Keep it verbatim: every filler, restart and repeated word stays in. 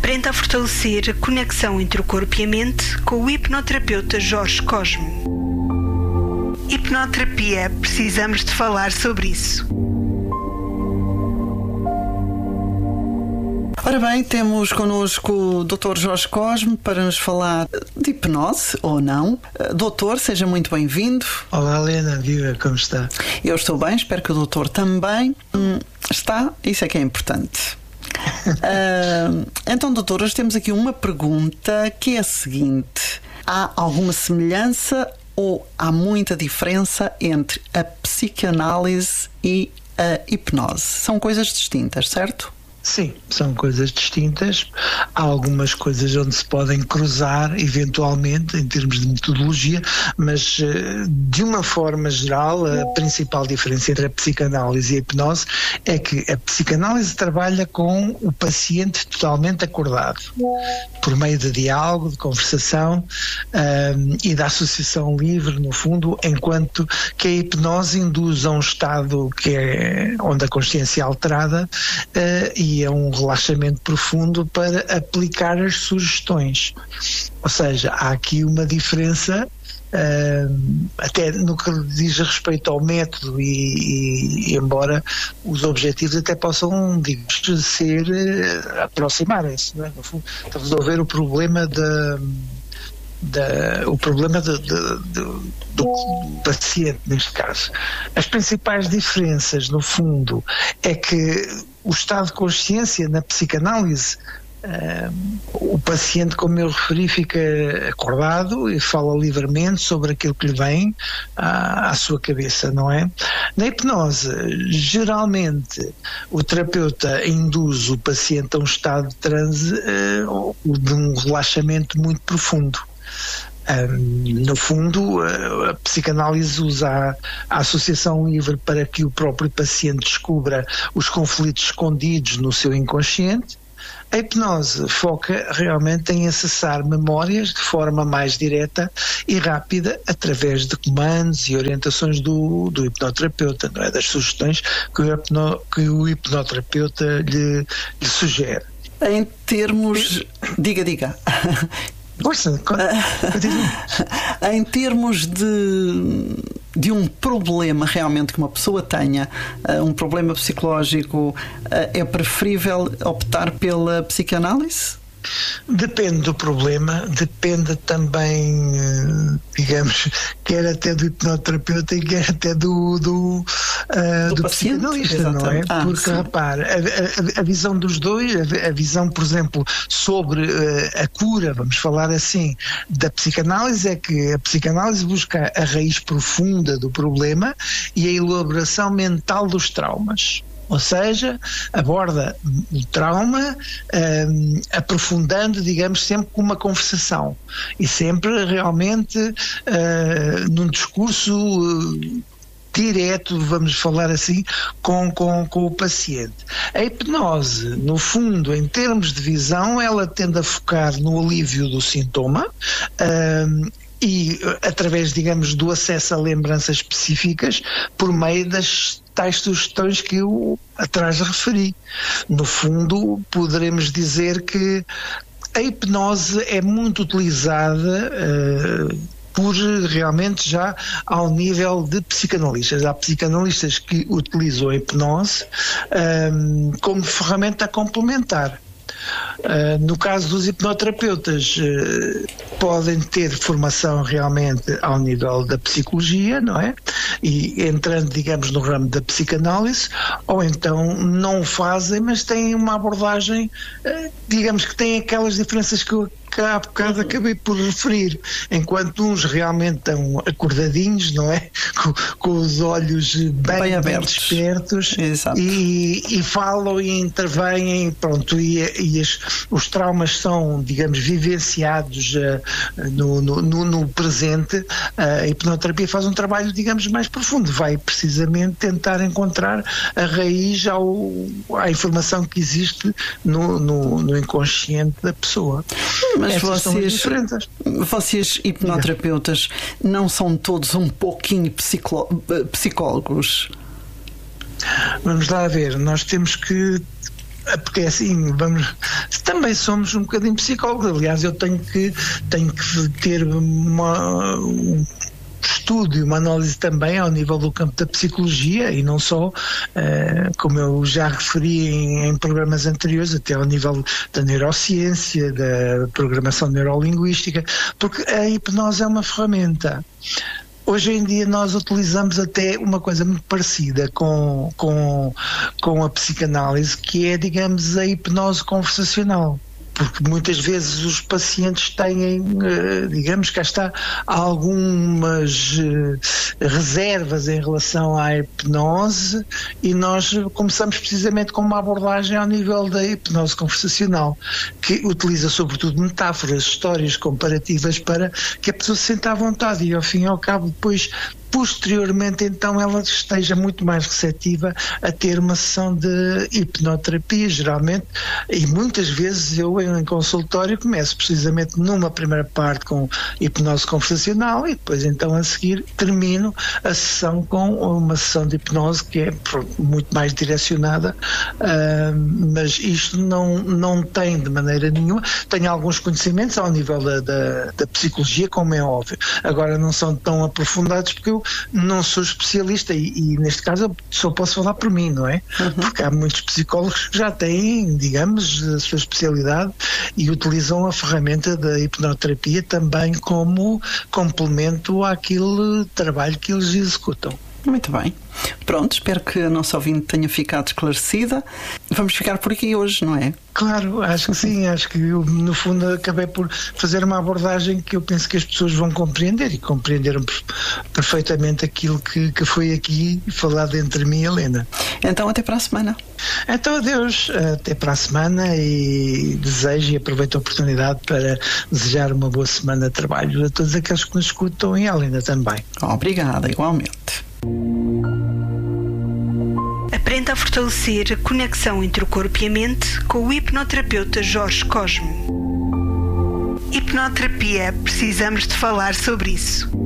Aprenda a fortalecer a conexão entre o corpo e a mente com o hipnoterapeuta Jorge Cosme. Hipnoterapia, precisamos de falar sobre isso. Ora bem, temos connosco o doutor Jorge Cosme para nos falar de hipnose, ou não. Doutor, seja muito bem-vindo. Olá, Helena, viva, como está? Eu estou bem, espero que o doutor também hum, está, isso é que é importante. uh, então, doutor, hoje temos aqui uma pergunta que é a seguinte: há alguma semelhança ou há muita diferença entre a psicanálise e a hipnose? São coisas distintas, certo? Sim, são coisas distintas. Há algumas coisas onde se podem cruzar, eventualmente, em termos de metodologia, mas de uma forma geral, a principal diferença entre a psicanálise e a hipnose é que a psicanálise trabalha com o paciente totalmente acordado, por meio de diálogo, de conversação um, e da associação livre, no fundo, enquanto que a hipnose induz a um estado que é onde a consciência é alterada uh, e é um relaxamento profundo para aplicar as sugestões. Ou seja, há aqui uma diferença uh, até no que diz respeito ao método e, e, e embora os objetivos até possam, digamos, ser uh, aproximarem-se, não é? No fundo, de resolver o problema da Da, o problema de, de, de, do, do paciente, neste caso. As principais diferenças, no fundo, é que o estado de consciência na psicanálise, uh, o paciente, como eu referi, fica acordado e fala livremente sobre aquilo que lhe vem à, à sua cabeça, não é? Na hipnose, geralmente, o terapeuta induz o paciente a um estado de transe, uh, de um relaxamento muito profundo. Um, no fundo, a, a psicanálise usa a, a associação livre para que o próprio paciente descubra os conflitos escondidos no seu inconsciente. A hipnose foca realmente em acessar memórias de forma mais direta e rápida através de comandos e orientações do, do hipnoterapeuta, não é? Das sugestões que o, hipno, que o hipnoterapeuta lhe, lhe sugere. Em termos... Diga, diga. Força, em termos de, de um problema realmente que uma pessoa tenha, um problema psicológico, é preferível optar pela psicanálise? Depende do problema, depende também, digamos, quer até do hipnoterapeuta e quer até do, do, uh, do, do paciente, psicanalista, exatamente. Não é? Ah, porque, sim. repare, a, a, a visão dos dois, a, a visão, por exemplo, sobre uh, a cura, vamos falar assim, da psicanálise, é que a psicanálise busca a raiz profunda do problema e a elaboração mental dos traumas. Ou seja, aborda o trauma um, aprofundando, digamos, sempre com uma conversação e sempre realmente uh, num discurso uh, direto, vamos falar assim, com, com, com o paciente. A hipnose, no fundo, em termos de visão, ela tende a focar no alívio do sintoma um, e através, digamos, do acesso a lembranças específicas por meio das tais sugestões que eu atrás referi. No fundo, poderemos dizer que a hipnose é muito utilizada uh, por realmente já ao nível de psicanalistas. Há psicanalistas que utilizam a hipnose um, como ferramenta complementar. Uh, no caso dos hipnoterapeutas, uh, podem ter formação realmente ao nível da psicologia, não é? E entrando, digamos, no ramo da psicanálise, ou então não o fazem, mas têm uma abordagem, uh, digamos que tem aquelas diferenças que eu que há bocado acabei por referir, enquanto uns realmente estão acordadinhos, não é? Com, com os olhos bem, bem abertos, bem despertos e, e falam e intervêm, pronto, e, e as, os traumas são, digamos, vivenciados uh, no, no, no, no presente. Uh, a hipnoterapia faz um trabalho, digamos, mais profundo, vai precisamente tentar encontrar a raiz ao, à informação que existe no, no, no inconsciente da pessoa. Mas vocês, vocês hipnoterapeutas, não são todos um pouquinho psicó- psicólogos? Vamos lá ver, nós temos que porque é assim, vamos, também somos um bocadinho psicólogos. Aliás, eu tenho que, tenho que ter uma, um estudo e uma análise também ao nível do campo da psicologia e não só, uh, como eu já referi em, em programas anteriores, até ao nível da neurociência, da programação neurolinguística, porque a hipnose é uma ferramenta. Hoje em dia nós utilizamos até uma coisa muito parecida com, com, com a psicanálise, que é, digamos, a hipnose conversacional. Porque muitas vezes os pacientes têm, digamos, cá está, algumas reservas em relação à hipnose, e nós começamos precisamente com uma abordagem ao nível da hipnose conversacional, que utiliza sobretudo metáforas, histórias comparativas para que a pessoa se sinta à vontade e ao fim e ao cabo depois posteriormente então ela esteja muito mais receptiva a ter uma sessão de hipnoterapia, geralmente, e muitas vezes eu em consultório começo precisamente numa primeira parte com hipnose conversacional e depois então a seguir termino a sessão com uma sessão de hipnose que é muito mais direcionada, uh, mas isto não, não tem de maneira nenhuma, tenho alguns conhecimentos ao nível da, da, da psicologia, como é óbvio, agora não são tão aprofundados porque eu não sou especialista e, e neste caso eu só posso falar por mim, não é? Uhum. Porque há muitos psicólogos que já têm, digamos, a sua especialidade e utilizam a ferramenta da hipnoterapia também como complemento àquele trabalho que eles executam. Muito bem. Pronto, espero que a nossa ouvinte tenha ficado esclarecida. Vamos ficar por aqui hoje, não é? Claro, acho que sim, acho que eu, no fundo acabei por fazer uma abordagem que eu penso que as pessoas vão compreender e compreenderam perfeitamente aquilo que, que foi aqui falado entre mim e a Helena. Então até para a semana. Então adeus, até para a semana e desejo e aproveito a oportunidade para desejar uma boa semana de trabalho a todos aqueles que nos escutam e a Helena também. Obrigada, igualmente. Aprenda a fortalecer a conexão entre o corpo e a mente com o hipnoterapeuta Jorge Cosme. Hipnoterapia, precisamos de falar sobre isso.